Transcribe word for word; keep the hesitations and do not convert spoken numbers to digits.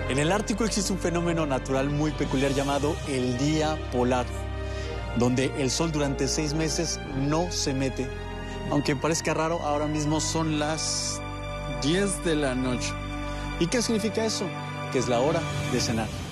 En el Ártico existe un fenómeno natural muy peculiar llamado el día polar, donde el sol durante seis meses no se mete. Aunque parezca raro, ahora mismo son las diez de la noche. ¿Y qué significa eso? Que es la hora de cenar.